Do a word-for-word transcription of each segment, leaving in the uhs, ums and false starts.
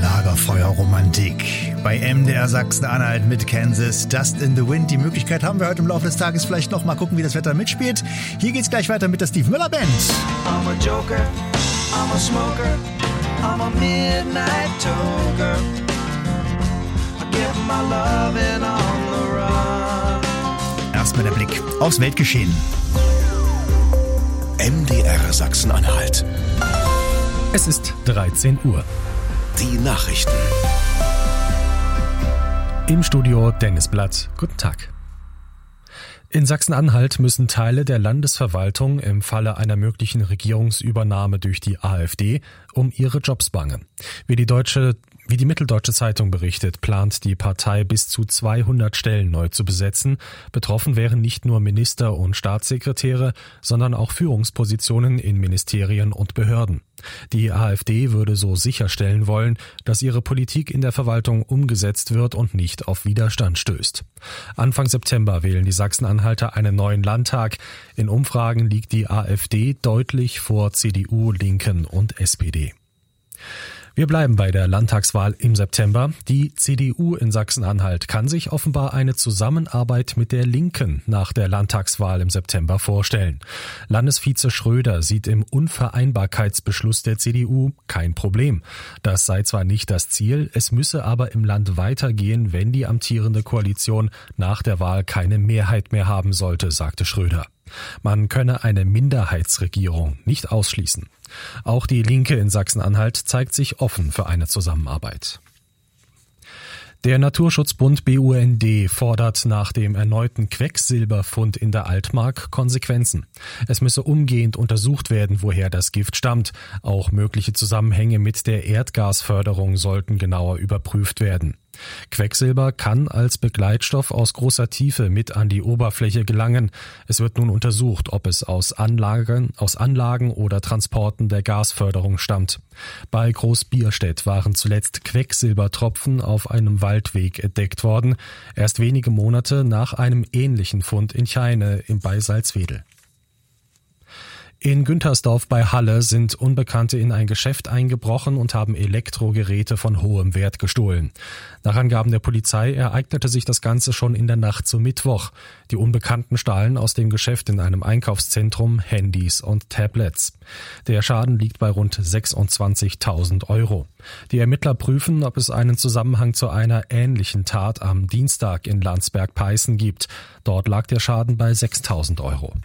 Lagerfeuerromantik. Bei M D R Sachsen-Anhalt mit Kansas, Dust in the Wind. Die Möglichkeit haben wir heute im Laufe des Tages vielleicht noch. Mal gucken, wie das Wetter mitspielt. Hier geht's gleich weiter mit der Steve Miller Band. I'm a joker, I'm a smoker, I'm a midnight toker. I get my loving on the run. Erstmal der Blick aufs Weltgeschehen. M D R Sachsen-Anhalt. Es ist dreizehn Uhr. Die Nachrichten. Im Studio Dennis Blatt. Guten Tag. In Sachsen-Anhalt müssen Teile der Landesverwaltung im Falle einer möglichen Regierungsübernahme durch die AfD um ihre Jobs bangen. Wie die deutsche Wie die Mitteldeutsche Zeitung berichtet, plant die Partei bis zu zweihundert Stellen neu zu besetzen. Betroffen wären nicht nur Minister und Staatssekretäre, sondern auch Führungspositionen in Ministerien und Behörden. Die AfD würde so sicherstellen wollen, dass ihre Politik in der Verwaltung umgesetzt wird und nicht auf Widerstand stößt. Anfang September wählen die Sachsen-Anhalter einen neuen Landtag. In Umfragen liegt die AfD deutlich vor C D U, Linken und S P D. Wir bleiben bei der Landtagswahl im September. Die C D U in Sachsen-Anhalt kann sich offenbar eine Zusammenarbeit mit der Linken nach der Landtagswahl im September vorstellen. Landesvize Schröder sieht im Unvereinbarkeitsbeschluss der C D U kein Problem. Das sei zwar nicht das Ziel, es müsse aber im Land weitergehen, wenn die amtierende Koalition nach der Wahl keine Mehrheit mehr haben sollte, sagte Schröder. Man könne eine Minderheitsregierung nicht ausschließen. Auch die Linke in Sachsen-Anhalt zeigt sich offen für eine Zusammenarbeit. Der Naturschutzbund B U N D fordert nach dem erneuten Quecksilberfund in der Altmark Konsequenzen. Es müsse umgehend untersucht werden, woher das Gift stammt. Auch mögliche Zusammenhänge mit der Erdgasförderung sollten genauer überprüft werden. Quecksilber kann als Begleitstoff aus großer Tiefe mit an die Oberfläche gelangen. Es wird nun untersucht, ob es aus Anlagen, aus Anlagen oder Transporten der Gasförderung stammt. Bei Großbierstedt waren zuletzt Quecksilbertropfen auf einem Waldweg entdeckt worden, erst wenige Monate nach einem ähnlichen Fund in Cheine bei Salzwedel. In Güntersdorf bei Halle sind Unbekannte in ein Geschäft eingebrochen und haben Elektrogeräte von hohem Wert gestohlen. Nach Angaben der Polizei ereignete sich das Ganze schon in der Nacht zum Mittwoch. Die Unbekannten stahlen aus dem Geschäft in einem Einkaufszentrum Handys und Tablets. Der Schaden liegt bei rund sechsundzwanzigtausend Euro. Die Ermittler prüfen, ob es einen Zusammenhang zu einer ähnlichen Tat am Dienstag in Landsberg-Peißen gibt. Dort lag der Schaden bei sechstausend Euro.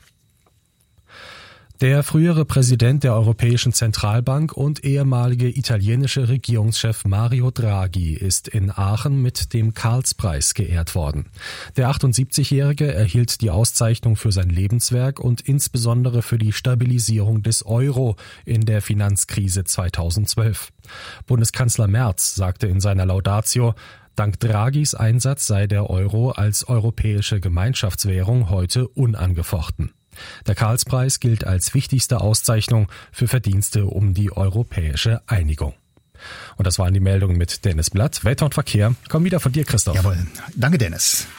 Der frühere Präsident der Europäischen Zentralbank und ehemalige italienische Regierungschef Mario Draghi ist in Aachen mit dem Karlspreis geehrt worden. Der achtundsiebzigjährige erhielt die Auszeichnung für sein Lebenswerk und insbesondere für die Stabilisierung des Euro in der Finanzkrise zweitausendzwölf. Bundeskanzler Merz sagte in seiner Laudatio, dank Draghis Einsatz sei der Euro als europäische Gemeinschaftswährung heute unangefochten. Der Karlspreis gilt als wichtigste Auszeichnung für Verdienste um die europäische Einigung. Und das waren die Meldungen mit Dennis Blatt. Wetter und Verkehr kommen wieder von dir, Christoph. Jawohl. Danke, Dennis.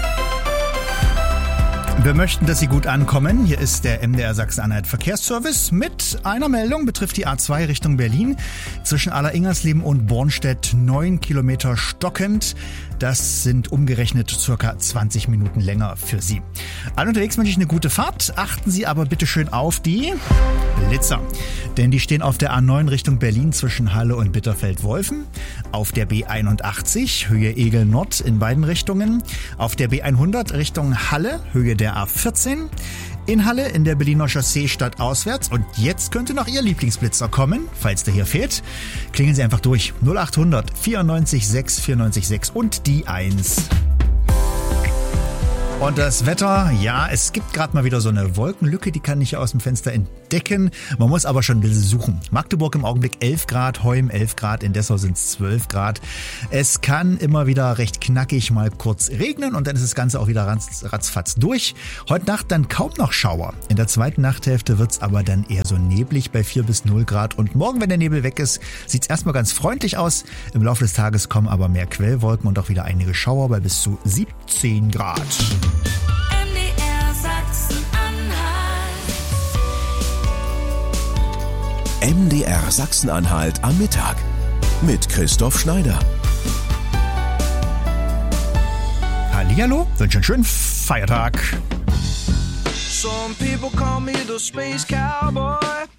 Wir möchten, dass Sie gut ankommen. Hier ist der M D R Sachsen-Anhalt Verkehrsservice mit einer Meldung, betrifft die A zwei Richtung Berlin. Zwischen Alleringers-Leben und Bornstedt neun Kilometer stockend. Das sind umgerechnet circa zwanzig Minuten länger für Sie. Alle unterwegs wünsche ich eine gute Fahrt. Achten Sie aber bitte schön auf die Blitzer. Denn die stehen auf der A neun Richtung Berlin zwischen Halle und Bitterfeld-Wolfen. Auf der B einundachtzig Höhe Egel Nord in beiden Richtungen. Auf der B hundert Richtung Halle Höhe der A vierzehn. In Halle in der Berliner Chaussee stadtauswärts. Und jetzt könnte noch Ihr Lieblingsblitzer kommen, falls der hier fehlt. Klingeln Sie einfach durch. null achthundert vierundneunzig sechs vierundneunzig sechs und die eins. Und das Wetter, ja, es gibt gerade mal wieder so eine Wolkenlücke, die kann ich aus dem Fenster entdecken. Man muss aber schon ein bisschen suchen. Magdeburg im Augenblick elf Grad, Heum elf Grad, in Dessau sind es zwölf Grad. Es kann immer wieder recht knackig mal kurz regnen und dann ist das Ganze auch wieder ratz, ratzfatz durch. Heute Nacht dann kaum noch Schauer. In der zweiten Nachthälfte wird es aber dann eher so neblig bei vier bis null Grad. Und morgen, wenn der Nebel weg ist, sieht es erstmal ganz freundlich aus. Im Laufe des Tages kommen aber mehr Quellwolken und auch wieder einige Schauer bei bis zu siebzehn Grad. M D R Sachsen-Anhalt. M D R Sachsen-Anhalt am Mittag. mit Christoph Schneider. Hallihallo, wünsche einen schönen Feiertag. Some people call me the space cowboy.